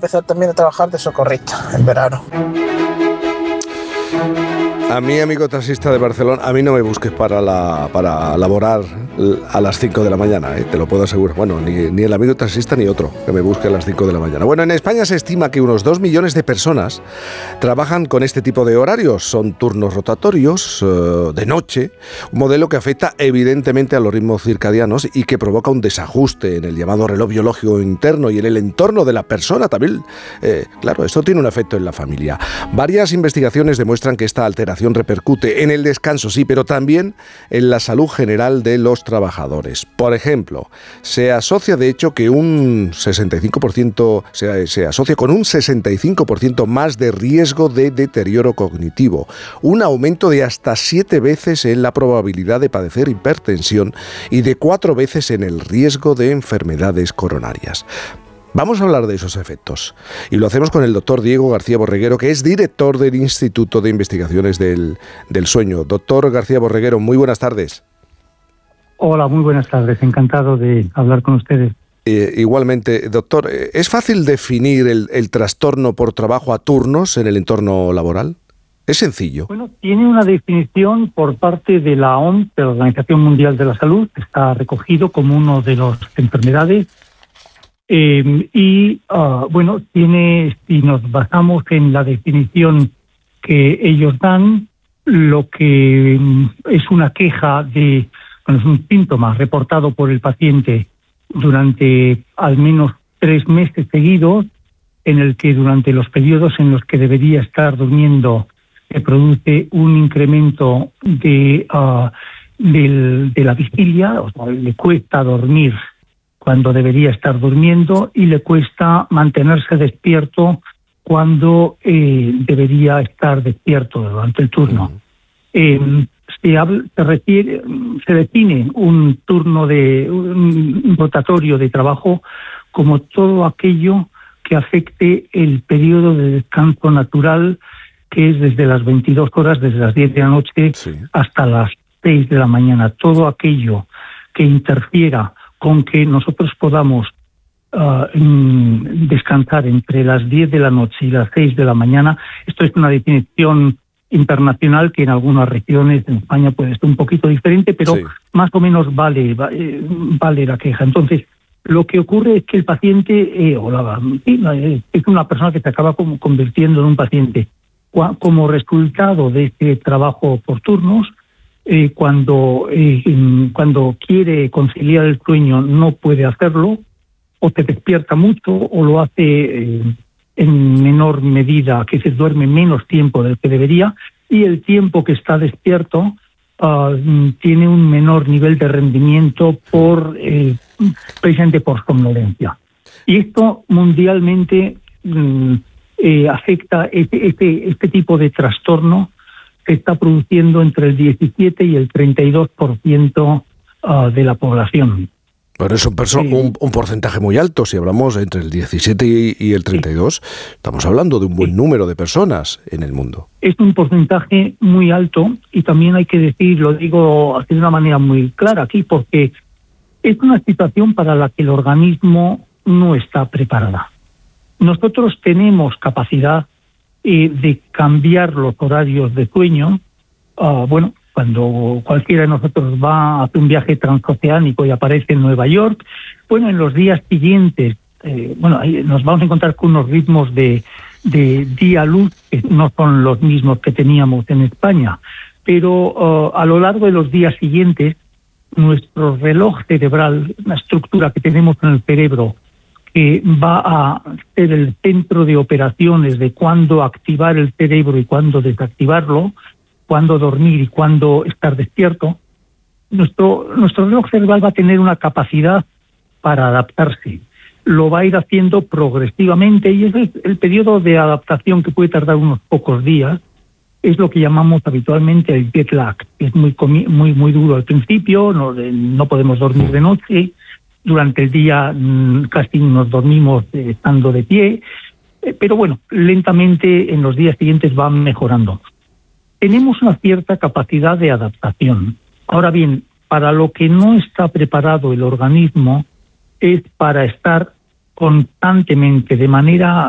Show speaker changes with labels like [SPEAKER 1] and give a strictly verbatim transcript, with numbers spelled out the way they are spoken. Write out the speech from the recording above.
[SPEAKER 1] empezar también a trabajar de socorrista en verano.
[SPEAKER 2] A mí, amigo taxista de Barcelona, a mí no me busques para la para laborar a las cinco de la mañana, ¿eh? Te lo puedo asegurar. Bueno, ni, ni el amigo taxista ni otro que me busque a las cinco de la mañana. Bueno, en España se estima que unos dos millones de personas trabajan con este tipo de horarios. Son turnos rotatorios, uh, de noche, un modelo que afecta evidentemente a los ritmos circadianos y que provoca un desajuste en el llamado reloj biológico interno y en el entorno de la persona también. Eh, claro, esto tiene un efecto en la familia. Varias investigaciones demuestran que esta alteración repercute en el descanso, sí, pero también en la salud general de los trabajadores. Por ejemplo, se asocia de hecho que un sesenta y cinco por ciento se, se asocia con un sesenta y cinco por ciento más de riesgo de deterioro cognitivo, un aumento de hasta siete veces en la probabilidad de padecer hipertensión y de cuatro veces en el riesgo de enfermedades coronarias. Vamos a hablar de esos efectos y lo hacemos con el doctor Diego García Borreguero, que es director del Instituto de Investigaciones del, del Sueño. Doctor García Borreguero, muy buenas tardes.
[SPEAKER 3] Hola, muy buenas tardes. Encantado de hablar con ustedes.
[SPEAKER 2] Eh, igualmente, doctor, ¿es fácil definir el, el trastorno por trabajo a turnos en el entorno laboral? ¿Es sencillo?
[SPEAKER 3] Bueno, tiene una definición por parte de la O M S, de la Organización Mundial de la Salud, que está recogido como una de las enfermedades. Eh, y, uh, bueno, tiene, si nos basamos en la definición que ellos dan, lo que es una queja de, bueno, es un síntoma reportado por el paciente durante al menos tres meses seguidos, en el que durante los periodos en los que debería estar durmiendo se produce un incremento de, uh, del, de la vigilia, o sea, le cuesta dormir cuando debería estar durmiendo y le cuesta mantenerse despierto cuando eh, debería estar despierto durante el turno. Uh-huh. Eh, se, habla, se, refiere, se define un turno de un rotatorio de trabajo como todo aquello que afecte el periodo de descanso natural, que es desde las veintidós horas, desde las diez de la noche sí. hasta las seis de la mañana. Todo aquello que interfiera con que nosotros podamos uh, descansar entre las diez de la noche y las seis de la mañana. Esto es una definición internacional que en algunas regiones en España puede ser un poquito diferente, pero sí. más o menos vale, vale, vale la queja. Entonces, lo que ocurre es que el paciente, eh, o la, es una persona que se acaba como convirtiendo en un paciente. Como resultado de este trabajo por turnos, Eh, cuando eh, cuando quiere conciliar el sueño no puede hacerlo, o se despierta mucho o lo hace eh, en menor medida, que se duerme menos tiempo del que debería, y el tiempo que está despierto uh, tiene un menor nivel de rendimiento por eh, precisamente por somnolencia. Y esto mundialmente mm, eh, afecta este, este, este tipo de trastorno que está produciendo entre el diecisiete y el treinta y dos por ciento uh, de la población.
[SPEAKER 2] Pero es un, perso- sí. un, un porcentaje muy alto. Si hablamos entre el diecisiete y, y el treinta y dos, sí. estamos hablando de un buen sí. número de personas en el mundo.
[SPEAKER 3] Es un porcentaje muy alto y también hay que decir, lo digo de una manera muy clara aquí, porque es una situación para la que el organismo no está preparada. Nosotros tenemos capacidad Eh, de cambiar los horarios de sueño. Uh, bueno, cuando cualquiera de nosotros va a hacer un viaje transoceánico y aparece en Nueva York, bueno, en los días siguientes, eh, bueno, ahí nos vamos a encontrar con unos ritmos de, de día-luz que no son los mismos que teníamos en España, pero uh, a lo largo de los días siguientes, nuestro reloj cerebral, la estructura que tenemos en el cerebro, que va a ser el centro de operaciones de cuándo activar el cerebro y cuándo desactivarlo, cuándo dormir y cuándo estar despierto, nuestro, nuestro reloj cerebral va a tener una capacidad para adaptarse. Lo va a ir haciendo progresivamente y es el, el periodo de adaptación que puede tardar unos pocos días. Es lo que llamamos habitualmente el jet lag. Es muy, muy, muy duro al principio, no, no podemos dormir de noche. Durante el día mmm, casi nos dormimos eh, estando de pie, eh, pero bueno, lentamente en los días siguientes va mejorando. Tenemos una cierta capacidad de adaptación. Ahora bien, para lo que no está preparado el organismo es para estar constantemente, de manera